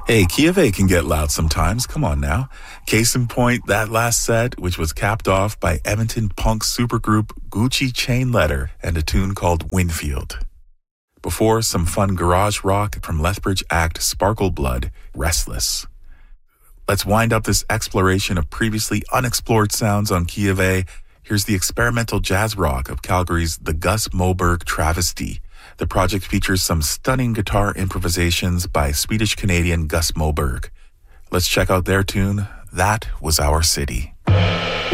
Hey, Kiev can get loud sometimes. Come on now. Case in point, that last set, which was capped off by Edmonton punk supergroup Gucci Chain Letter and a tune called Winfield. Before, some fun garage rock from Lethbridge act Sparkle Blood, Restless. Let's wind up this exploration of previously unexplored sounds on Kiev. Here's the experimental jazz rock of Calgary's The Gus Moberg Travesty. The project features some stunning guitar improvisations by Swedish-Canadian Gus Moberg. Let's check out their tune, That Was Our City.